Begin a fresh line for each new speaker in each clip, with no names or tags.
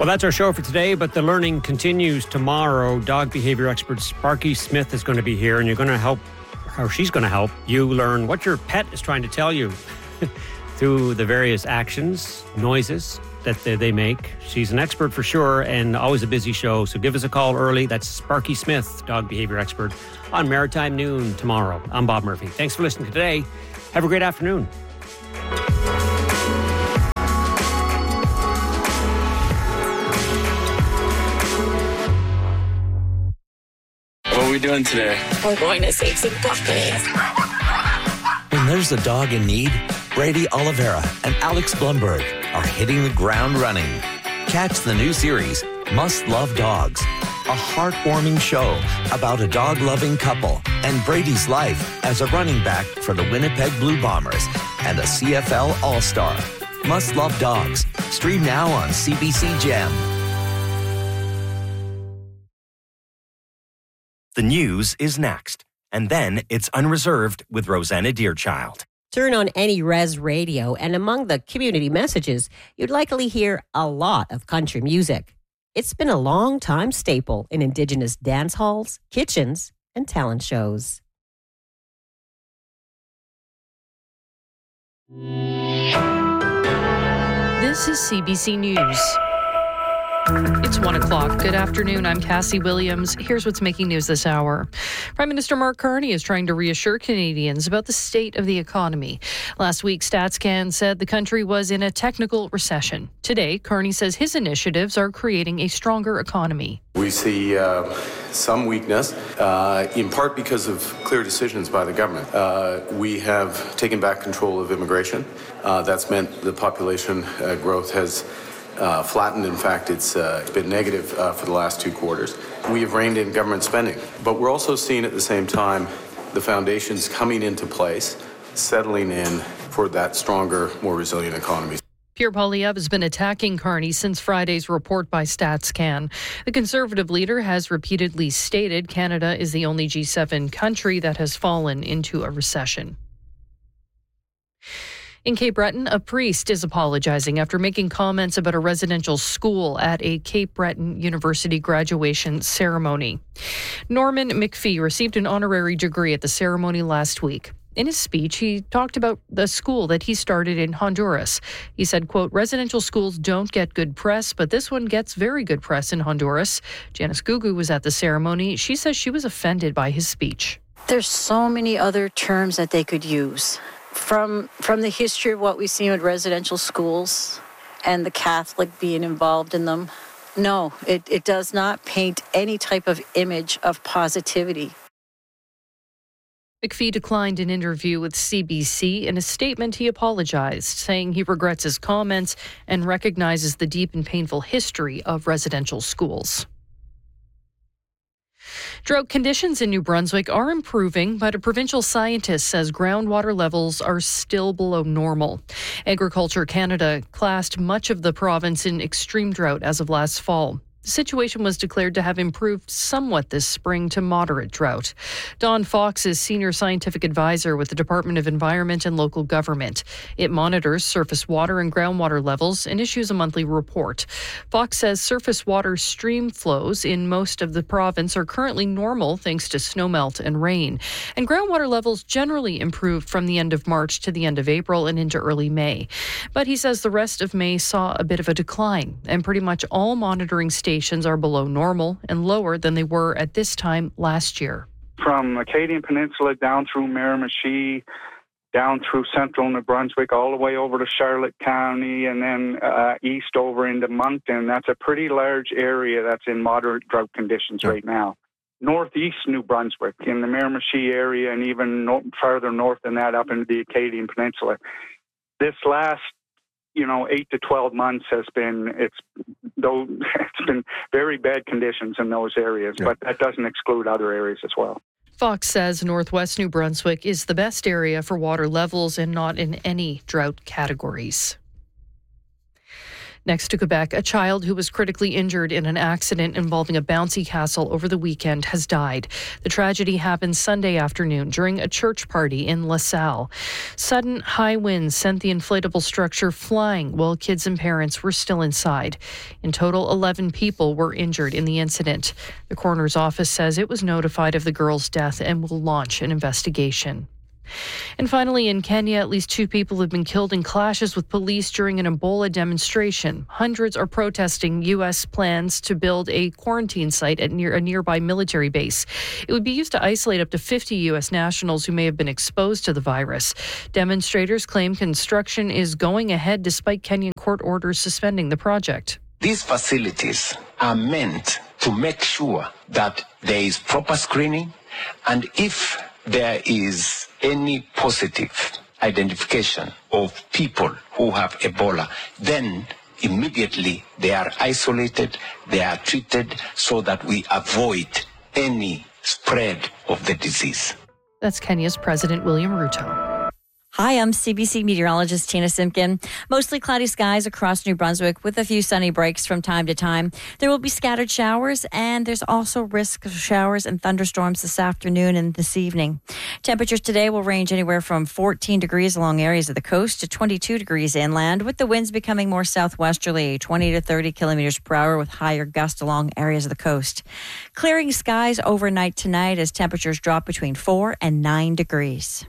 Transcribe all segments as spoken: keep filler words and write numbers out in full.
Well, that's our show for today, but the learning continues tomorrow. Dog behavior expert Sparky Smith is going to be here, and you're going to help, or she's going to help you learn what your pet is trying to tell you through the various actions, noises that they make. She's an expert for sure, and always a busy show, so give us a call early. That's Sparky Smith, dog behavior expert, on Maritime Noon tomorrow. I'm Bob Murphy. Thanks for listening today. Have a great afternoon.
What are we doing today?
We're going to save some puppies.
When there's a dog in need, Brady Oliveira and Alex Blumberg are hitting the ground running. Catch the new series, Must Love Dogs, a heartwarming show about a dog-loving couple and Brady's life as a running back for the Winnipeg Blue Bombers and a C F L All-Star. Must Love Dogs. Stream now on C B C Gem.
The news is next, and then it's Unreserved with Rosanna Deerchild.
Turn on any res radio, and among the community messages, you'd likely hear a lot of country music. It's been a long time staple in Indigenous dance halls, kitchens, and talent shows.
This is C B C News. It's one o'clock. Good afternoon. I'm Cassie Williams. Here's what's making news this hour. Prime Minister Mark Carney is trying to reassure Canadians about the state of the economy. Last week, StatsCan said the country was in a technical recession. Today, Carney says his initiatives are creating a stronger economy.
We see uh, some weakness, uh, in part because of clear decisions by the government. Uh, we have taken back control of immigration. Uh, that's meant the population uh, growth has Uh, flattened. In fact, it's uh, been negative uh, for the last two quarters. We have reined in government spending, but we're also seeing at the same time the foundations coming into place, settling in for that stronger, more resilient economy.
Pierre Poilievre has been attacking Carney since Friday's report by StatsCan. The Conservative leader has repeatedly stated Canada is the only G seven country that has fallen into a recession. In Cape Breton, a priest is apologizing after making comments about a residential school at a Cape Breton University graduation ceremony. Norman McPhee received an honorary degree at the ceremony last week. In his speech, he talked about the school that he started in Honduras. He said, quote, residential schools don't get good press, but this one gets very good press in Honduras. Janice Gugu was at the ceremony. She says she was offended by his speech.
There's so many other terms that they could use. From from the history of what we've seen with residential schools and the Catholic being involved in them, no, it, it does not paint any type of image of positivity.
McPhee declined an interview with C B C. In a statement, he apologized, saying he regrets his comments and recognizes the deep and painful history of residential schools. Drought conditions in New Brunswick are improving, but a provincial scientist says groundwater levels are still below normal. Agriculture Canada classed much of the province in extreme drought as of last fall. The situation was declared to have improved somewhat this spring to moderate drought. Don Fox is Senior Scientific Advisor with the Department of Environment and Local Government. It monitors surface water and groundwater levels and issues a monthly report. Fox says surface water stream flows in most of the province are currently normal thanks to snowmelt and rain. And groundwater levels generally improved from the end of March to the end of April and into early May. But he says the rest of May saw a bit of a decline, and pretty much all monitoring stations Stations are below normal and lower than they were at this time last year.
From Acadian Peninsula down through Miramichi, down through central New Brunswick, all the way over to Charlotte County, and then uh, east over into Moncton. That's a pretty large area that's in moderate drought conditions yeah. right now. Northeast New Brunswick, in the Miramichi area, and even no- farther north than that up into the Acadian Peninsula. This last you know, eight to twelve months has been, it's though it's been very bad conditions in those areas, yeah. but that doesn't exclude other areas as well.
Fox says northwest New Brunswick is the best area for water levels and not in any drought categories. Next to Quebec, a child who was critically injured in an accident involving a bouncy castle over the weekend has died. The tragedy happened Sunday afternoon during a church party in LaSalle. Sudden high winds sent the inflatable structure flying while kids and parents were still inside. In total, eleven people were injured in the incident. The coroner's office says it was notified of the girl's death and will launch an investigation. And finally, in Kenya, at least two people have been killed in clashes with police during an Ebola demonstration. Hundreds are protesting U S plans to build a quarantine site at near a nearby military base. It would be used to isolate up to fifty U S nationals who may have been exposed to the virus. Demonstrators claim construction is going ahead despite Kenyan court orders suspending the project.
These facilities are meant to make sure that there is proper screening, and if there is any positive identification of people who have Ebola, then immediately they are isolated, they are treated so that we avoid any spread of the disease.
That's Kenya's President William Ruto.
Hi, I'm C B C meteorologist Tina Simpkin. Mostly cloudy skies across New Brunswick with a few sunny breaks from time to time. There will be scattered showers, and there's also risk of showers and thunderstorms this afternoon and this evening. Temperatures today will range anywhere from fourteen degrees along areas of the coast to twenty-two degrees inland, with the winds becoming more southwesterly, twenty to thirty kilometers per hour with higher gusts along areas of the coast. Clearing skies overnight tonight as temperatures drop between four and nine degrees.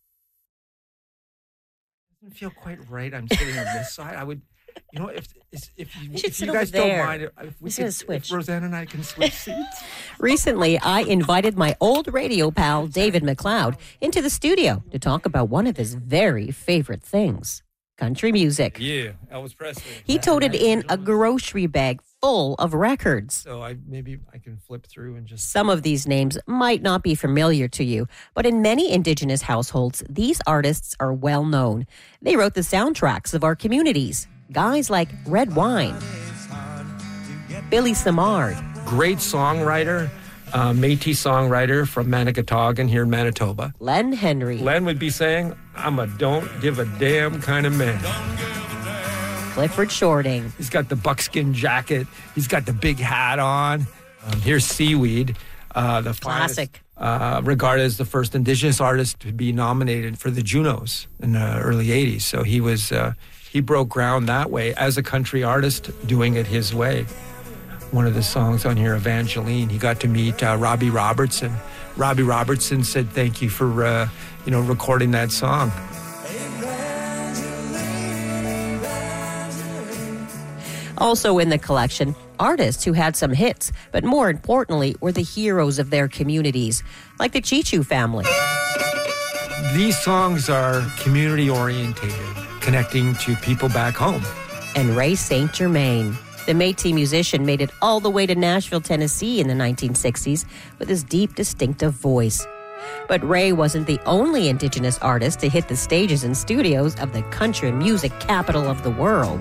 Doesn't feel quite right. I'm sitting on this side. I would, you know, if if you,
should
if
sit
you guys
over
don't
there.
mind, if we
Let's
could,
just switch.
if Roseanne and I can switch seats.
Recently, I invited my old radio pal, David McLeod, into the studio to talk about one of his very favorite things, country music.
Yeah, Elvis Presley.
He toted in a grocery bag full of records.
So I maybe I can flip through and just.
Some of these names might not be familiar to you, but in many Indigenous households, these artists are well known. They wrote the soundtracks of our communities. Guys like Red Wine, Billy Samard,
Great songwriter, uh, Métis songwriter from Manigatagan here in Manitoba.
Len Henry,
Len would be saying, "I'm a don't give a damn kind of man."
Clifford Shorting,
He's got the buckskin jacket. He's got the big hat on. Um, here's Seaweed, uh, the
classic.
finest, uh, regarded as the first Indigenous artist to be nominated for the Junos in the early eighties. So he was uh, he broke ground that way as a country artist, doing it his way. One of the songs on here, Evangeline, he got to meet uh, Robbie Robertson. Robbie Robertson said, "Thank you for uh, you know recording that song."
Also in the collection, artists who had some hits, but more importantly, were the heroes of their communities, like the Chichu family.
These songs are community orientated, connecting to people back home.
And Ray Saint Germain, the Métis musician, made it all the way to Nashville, Tennessee in the nineteen sixties with his deep, distinctive voice. But Ray wasn't the only Indigenous artist to hit the stages and studios of the country music capital of the world.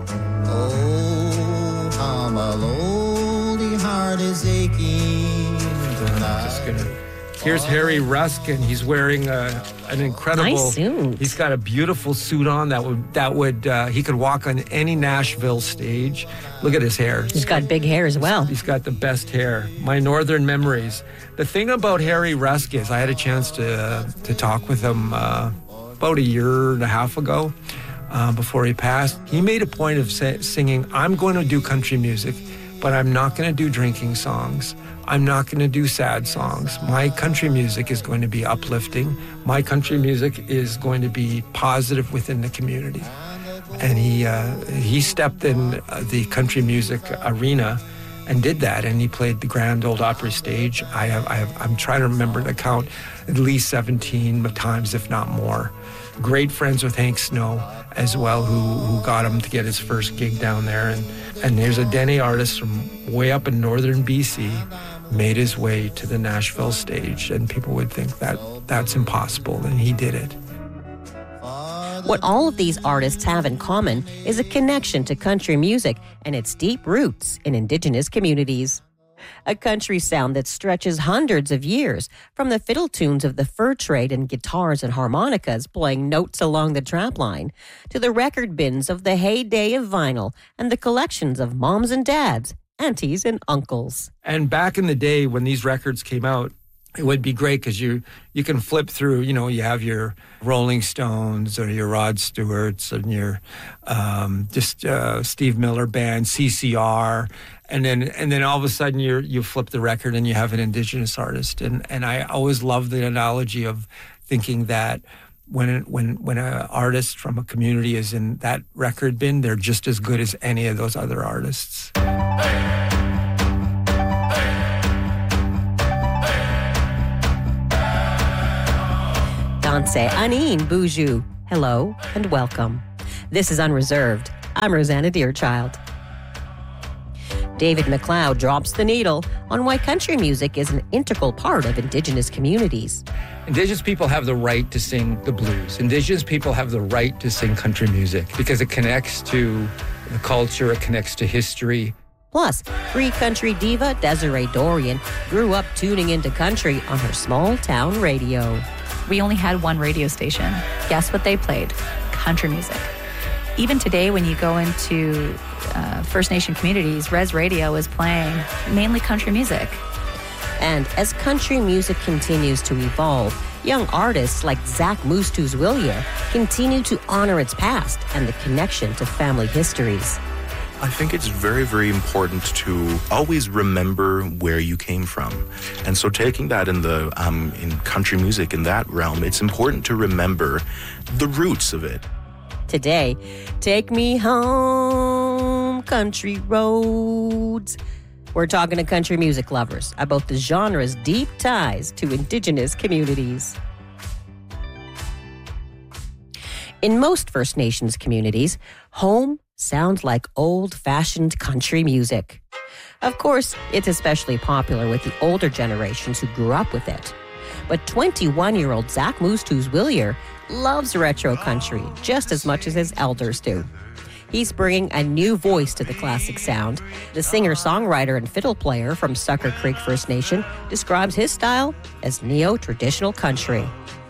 Oh, how my lonely heart is aching tonight.
Just gonna, here's Harry Ruskin. He's wearing a, an incredible
Nice suit.
He's got a beautiful suit on that would that would uh, he could walk on any Nashville stage. Look at his hair.
He's got big hair as well.
He's got the best hair. My Northern Memories. The thing about Harry Rusk is I had a chance to uh, to talk with him uh, about a year and a half ago. Uh, before he passed, he made a point of say, singing, "I'm going to do country music, but I'm not going to do drinking songs. I'm not going to do sad songs. My country music is going to be uplifting. My country music is going to be positive within the community." And he uh, he stepped in uh, the country music arena and did that. And he played the Grand Ole Opry stage. I have, I have, I'm trying to remember to count at least seventeen times, if not more. Great friends with Hank Snow as well, who who got him to get his first gig down there. And, and there's a Dene artist from way up in northern B C made his way to the Nashville stage, and people would think that that's impossible, and he did it.
What all of these artists have in common is a connection to country music and its deep roots in Indigenous communities. a country sound that stretches hundreds of years, from the fiddle tunes of the fur trade and guitars and harmonicas playing notes along the trap line, to the record bins of the heyday of vinyl and the collections of moms and dads, aunties and uncles.
And back in the day when these records came out, it would be great because you you can flip through, you know, you have your Rolling Stones or your Rod Stewarts and your um, just uh, Steve Miller Band, C C R, and then and then all of a sudden you you flip the record and you have an Indigenous artist. And and I always love the analogy of thinking that when when when an artist from a community is in that record bin, they're just as good as any of those other artists.
Danse Anine Boujou. Hello and welcome. This is Unreserved. I'm Rosanna Deerchild. David McLeod drops the needle on why country music is an integral part of Indigenous communities.
Indigenous people have the right to sing the blues. Indigenous people have the right to sing country music because it connects to the culture, it connects to history.
Plus, free country diva Desiree Dorian grew up tuning into country on her small town radio.
We only had one radio station. Guess what they played? Country music. Even today, when you go into uh, First Nation communities, Res Radio is playing mainly country music.
And as country music continues to evolve, young artists like Zach Moostooz-Willier continue to honor its past and the connection to family histories.
I think it's very, very important to always remember where you came from. And so taking that in the um, in country music, in that realm, it's important to remember the roots of it.
Today, take me home, country roads. We're talking to country music lovers about the genre's deep ties to Indigenous communities. In most First Nations communities, home sounds like old-fashioned country music. Of course, it's especially popular with the older generations who grew up with it. But twenty-one-year-old Zach Moostooz-Willier loves retro country just as much as his elders do. He's bringing a new voice to the classic sound. The singer-songwriter and fiddle player from Sucker Creek First Nation describes his style as neo-traditional country.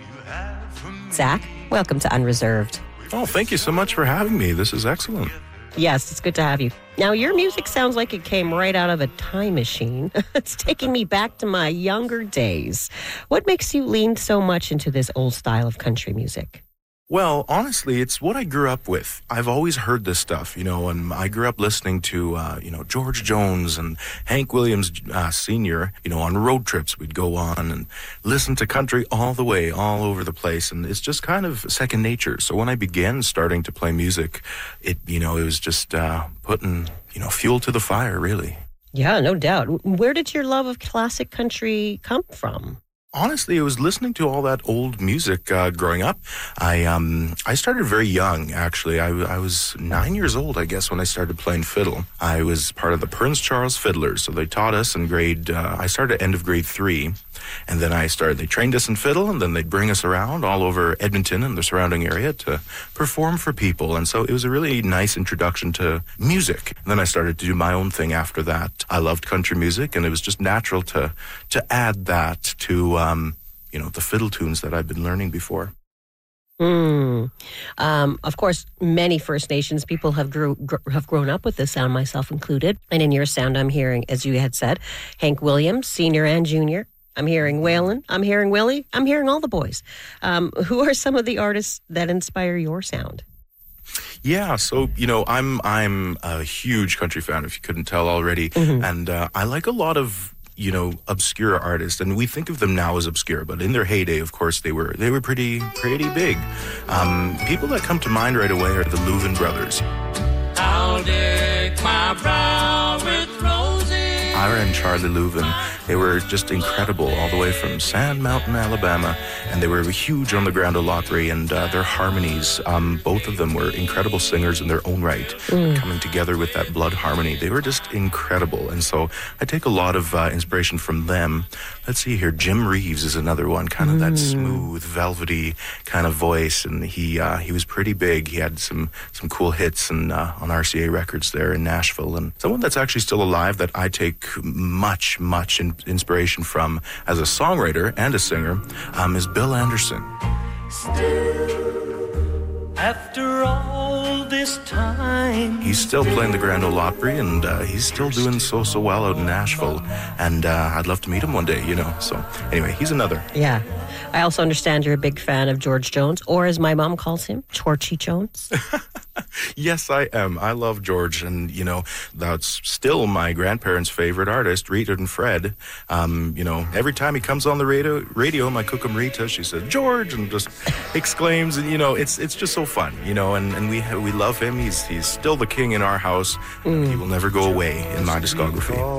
Zach, welcome to Unreserved.
Oh, thank you so much for having me. This is excellent.
Yes, it's good to have you. Now, your music sounds like it came right out of a time machine. It's taking me back to my younger days. What makes you lean so much into this old style of country music?
Well, honestly, it's what I grew up with. I've always heard this stuff, you know, and I grew up listening to, uh, you know, George Jones and Hank Williams uh, Senior You know, on road trips we'd go on and listen to country all the way, all over the place. And it's just kind of second nature. So when I began starting to play music, it, you know, it was just uh, putting, you know, fuel to the fire, really.
Yeah, no doubt. Where did your love of classic country come from?
Honestly, I was listening to all that old music uh, growing up. I um I started very young, actually. I, I was nine years old, I guess, when I started playing fiddle. I was part of the Prince Charles Fiddlers, so they taught us in grade, uh, I started at end of grade three, and then I started, they trained us in fiddle, and then they'd bring us around all over Edmonton and the surrounding area to perform for people, and so it was a really nice introduction to music. And then I started to do my own thing after that. I loved country music, and it was just natural to to add that to Um, you know, the fiddle tunes that I've been learning before.
Mm. Um, of course, many First Nations people have grew gr- have grown up with this sound, myself included. And in your sound, I'm hearing, as you had said, Hank Williams, Senior and Junior. I'm hearing Waylon. I'm hearing Willie. I'm hearing all the boys. Um, who are some of the artists that inspire your sound?
Yeah, so, you know, I'm I'm a huge country fan, if you couldn't tell already. Mm-hmm. And uh, I like a lot of, you know, obscure artists, and we think of them now as obscure, but in their heyday, of course, they were they were pretty pretty big. Um, people that come to mind right away are the Louvin brothers. I'll deck my brow with roses. Ira and Charlie Louvin, They were just incredible all the way from Sand Mountain, Alabama, and they were huge on the Grand Ole Opry, and uh, their harmonies, um, both of them were incredible singers in their own right,
Mm.
coming together with that blood harmony. They were just incredible, and so I take a lot of uh, inspiration from them. Let's see here, Jim Reeves is another one, kind of that smooth, velvety kind of voice, and he uh, he was pretty big. He had some some cool hits and uh, on R C A Records there in Nashville, and someone that's actually still alive that I take much, much in- inspiration from as a songwriter and a singer um, is Bill Anderson.
After all this time,
He's still playing the Grand Ole Opry, and uh, he's still doing so, so well out in Nashville, and uh, I'd love to meet him one day, you know. So anyway, he's another.
Yeah. I also understand you're a big fan of George Jones, or as my mom calls him, Torchy Jones.
Yes, I am. I love George, and, you know, that's still my grandparents' favorite artist, Rita and Fred. Um, you know, every time he comes on the radio, radio my cookum Rita, she says, George, and just exclaims, and, you know, it's it's just so fun, you know, and, and we we love him. He's, he's still the king in our house, and he will never go away in my discography.